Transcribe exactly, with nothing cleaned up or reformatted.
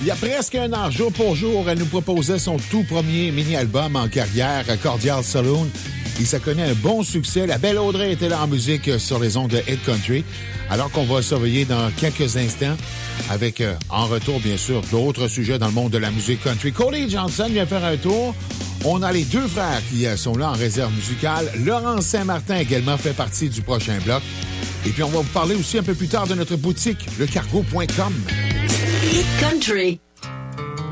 Il y a presque un an, jour pour jour, elle nous proposait son tout premier mini-album en carrière, Cordial Saloon. Et ça connaît un bon succès. La belle Audrey était là en musique sur les ondes de Hit Country. Alors qu'on va surveiller dans quelques instants avec, euh, en retour, bien sûr, d'autres sujets dans le monde de la musique country. Cody Johnson vient faire un tour. On a les deux frères qui sont là en réserve musicale. Laurence Saint-Martin également fait partie du prochain bloc. Et puis, on va vous parler aussi un peu plus tard de notre boutique, le cargo point com. Hit Country.